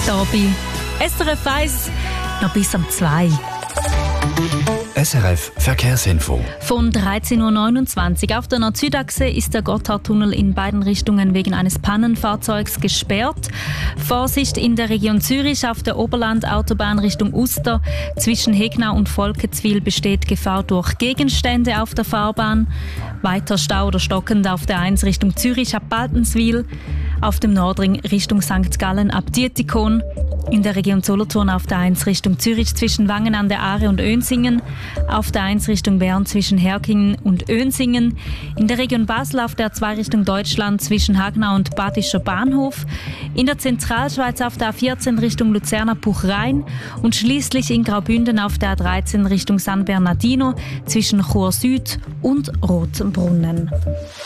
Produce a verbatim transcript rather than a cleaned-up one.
Hier bei S R F eins noch bis um zwei. S R F Verkehrsinfo. Von dreizehn Uhr neunundzwanzig auf der Nord-Süd-Achse ist der Gotthardtunnel in beiden Richtungen wegen eines Pannenfahrzeugs gesperrt. Vorsicht in der Region Zürich auf der Oberland-Autobahn Richtung Uster. Zwischen Hegnau und Volketswil besteht Gefahr durch Gegenstände auf der Fahrbahn. Weiter Stau oder stockend auf der eins Richtung Zürich ab Baltenswil. Auf dem Nordring Richtung Sankt Gallen ab Dietikon. In der Region Solothurn auf der eins Richtung Zürich zwischen Wangen an der Aare und Önsingen. Auf der eins Richtung Bern zwischen Herkingen und Önsingen. In der Region Basel auf der zwei Richtung Deutschland zwischen Hagnau und Badischer Bahnhof. In der Zentralschweiz auf der A vierzehn Richtung Luzerner Puchrein. Und schließlich in Graubünden auf der A dreizehn Richtung San Bernardino zwischen Chur Süd und Rotenbrunnen.